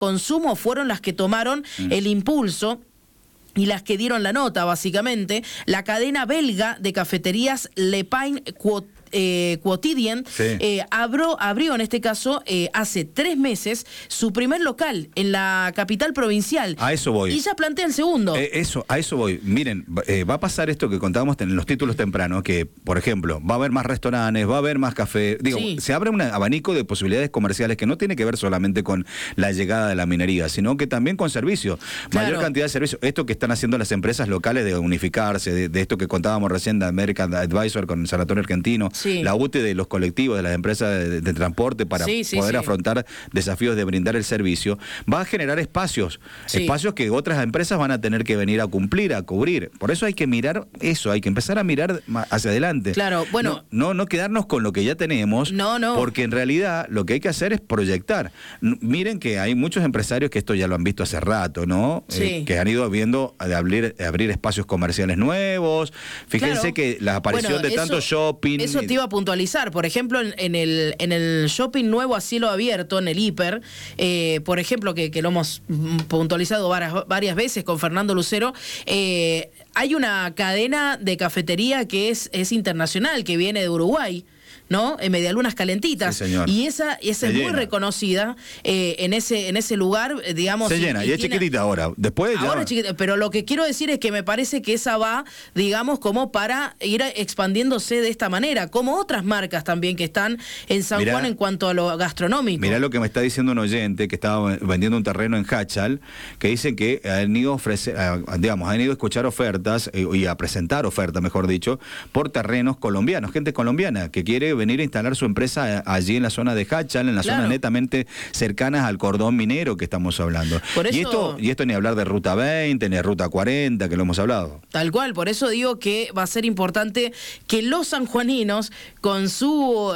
consumo fueron las que tomaron el impulso y las que dieron la nota, básicamente. La cadena belga de cafeterías Le Pain Quotidien abrió en este caso hace 3 meses su primer local en la capital provincial. A eso voy. Y ya plantea el segundo. A eso voy. Miren, va a pasar esto que contábamos en los títulos tempranos, que, por ejemplo, va a haber más restaurantes, va a haber más café. Digo, se abre un abanico de posibilidades comerciales que no tiene que ver solamente con la llegada de la minería, sino que también con servicios. Claro. Mayor cantidad de servicios. Esto que están haciendo las empresas locales de unificarse, de esto que contábamos recién de American Advisor con el Sanatorio Argentino. La UTE de los colectivos, de las empresas de transporte para poder afrontar desafíos de brindar el servicio, va a generar espacios que otras empresas van a tener que venir a cumplir, a cubrir. Por eso hay que mirar eso, hay que empezar a mirar hacia adelante. Claro, bueno. No quedarnos con lo que ya tenemos, porque en realidad lo que hay que hacer es proyectar. Miren que hay muchos empresarios que esto ya lo han visto hace rato, ¿no? Que han ido viendo de abrir espacios comerciales nuevos. Fíjense que la aparición de tanto shopping... Eso te iba a puntualizar. Por ejemplo, en el shopping nuevo a cielo abierto, en el Hiper, por ejemplo, que lo hemos puntualizado varias veces con Fernando Lucero, hay una cadena de cafetería que es internacional, que viene de Uruguay, ¿no? Medialunas Calentitas. Sí, señor. Y esa es muy reconocida en ese lugar, digamos. Se llena, y es chiquitita ahora. Después ya... Ahora chiquitita, pero lo que quiero decir es que me parece que esa va, digamos, como para ir expandiéndose de esta manera, como otras marcas también que están en San Juan en cuanto a lo gastronómico. Mirá lo que me está diciendo un oyente que estaba vendiendo un terreno en Hachal, que dicen que han ido han ido a escuchar ofertas y a presentar ofertas, mejor dicho, por terrenos colombianos, gente colombiana que quiere venir a instalar su empresa allí en la zona de Hachal, en la zona netamente cercanas al cordón minero que estamos hablando. Por eso, y esto ni hablar de Ruta 20, ni de Ruta 40, que lo hemos hablado. Tal cual, por eso digo que va a ser importante que los sanjuaninos, con su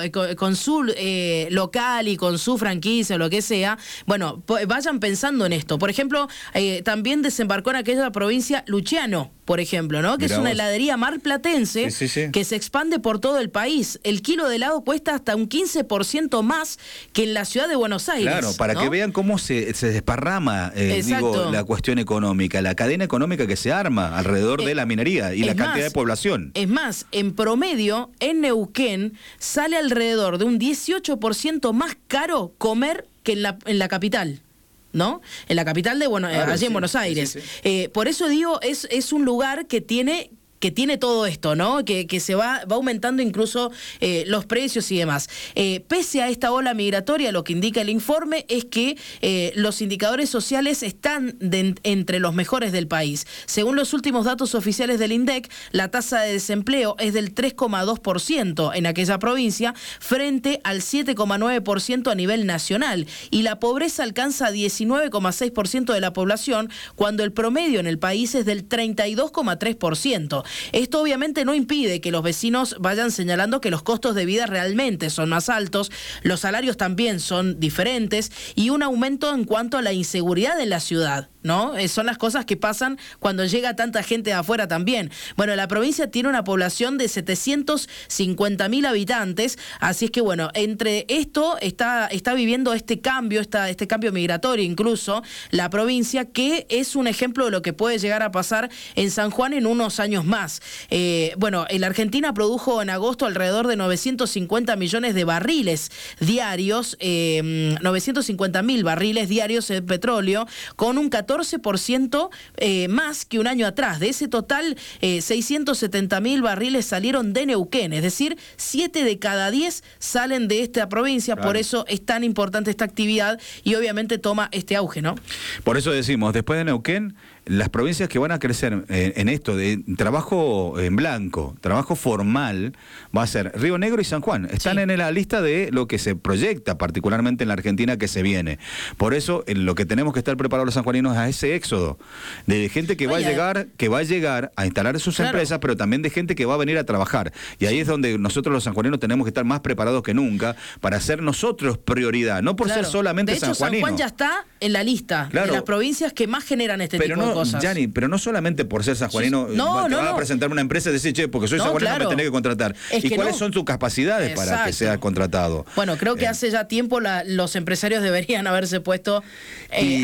local y con su franquicia, lo que sea, bueno, vayan pensando en esto. Por ejemplo, también desembarcó en aquella provincia Luciano, por ejemplo, ¿no? Que es una heladería marplatense que se expande por todo el país. El kilo de helado cuesta hasta un 15% más que en la ciudad de Buenos Aires. Claro, para que vean cómo se desparrama la cuestión económica, la cadena económica que se arma alrededor de la minería y la cantidad de población. Es más, en promedio, en Neuquén sale alrededor de un 18% más caro comer que en la capital, ¿no? En la capital de allí en Buenos Aires. Por eso digo, es un lugar que tiene todo esto, ¿no? Que se va aumentando incluso los precios y demás. Pese a esta ola migratoria, lo que indica el informe es que los indicadores sociales están entre los mejores del país. Según los últimos datos oficiales del INDEC, la tasa de desempleo es del 3,2% en aquella provincia, frente al 7,9% a nivel nacional. Y la pobreza alcanza 19,6% de la población, cuando el promedio en el país es del 32,3%. Esto obviamente no impide que los vecinos vayan señalando que los costos de vida realmente son más altos, los salarios también son diferentes y un aumento en cuanto a la inseguridad en la ciudad, ¿no? Son las cosas que pasan cuando llega tanta gente de afuera también. Bueno, la provincia tiene una población de 750.000 habitantes, así es que bueno, entre esto está viviendo este cambio migratorio incluso, la provincia, que es un ejemplo de lo que puede llegar a pasar en San Juan en unos años más. Bueno, la Argentina produjo en agosto alrededor de 950 millones de barriles diarios, 950.000 barriles diarios de petróleo, con un 14% más que un año atrás. De ese total, 670.000 barriles salieron de Neuquén, es decir, 7 de cada 10 salen de esta provincia. Claro. Por eso es tan importante esta actividad y obviamente toma este auge, ¿no? Por eso decimos, después de Neuquén, las provincias que van a crecer en esto de trabajo en blanco, trabajo formal, va a ser Río Negro y San Juan. Están en la lista de lo que se proyecta, particularmente en la Argentina que se viene. Por eso, lo que tenemos que estar preparados los sanjuaninos es a ese éxodo de gente que va a llegar a instalar sus empresas, pero también de gente que va a venir a trabajar. Y ahí es donde nosotros los sanjuaninos tenemos que estar más preparados que nunca para ser nosotros prioridad, no por ser solamente sanjuaninos. San Juan ya está en la lista de las provincias que más generan este tipo de cosas. cosas. Yani, pero no solamente por ser sanjuanino, vas a presentar una empresa y decir, che, porque soy sanjuanino me tenés que contratar. ¿Y cuáles son tus capacidades para que seas contratado? Bueno, creo que hace ya tiempo los empresarios deberían haberse puesto